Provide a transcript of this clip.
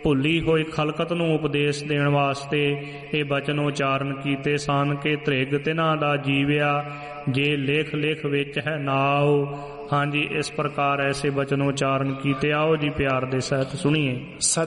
ਭੁੱਲੀ ਹੋਈ ਖਲਕਤ ਨੂੰ ਉਪਦੇਸ਼ ਦੇਣ ਵਾਸਤੇ ਇਹ ਬਚਨ ਉਚਾਰਨ ਕੀਤੇ ਸਨ ਕਿ ਧ੍ਰਿਗ ਤਿਨਾਂ ਦਾ ਜੀਵਿਆ ਜੇ ਲੇਖ ਲੇਖ ਵਿੱਚ ਹੈ ਨਾਉ। ਹਾਂਜੀ, ਇਸ ਪ੍ਰਕਾਰ ਐਸੇ ਬਚਨ ਉਚਾਰਨ ਕੀਤੇ। ਆਓ ਜੀ ਪਿਆਰ ਦੇ ਸਹਿਤ ਸੁਣੀਏ।